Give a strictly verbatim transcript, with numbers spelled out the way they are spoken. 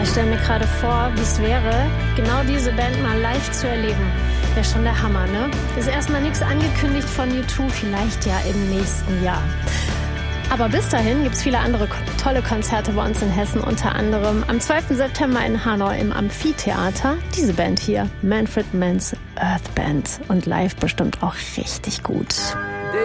Ich stelle mir gerade vor, wie es wäre, genau diese Band mal live zu erleben. Wäre schon der Hammer, ne? Ist erstmal nichts angekündigt von U zwei, vielleicht ja im nächsten Jahr. Aber bis dahin gibt es viele andere tolle Konzerte bei uns in Hessen, unter anderem am zwölften September in Hanau im Amphitheater. Diese Band hier, Manfred Mann's Earth Band, und live bestimmt auch richtig gut.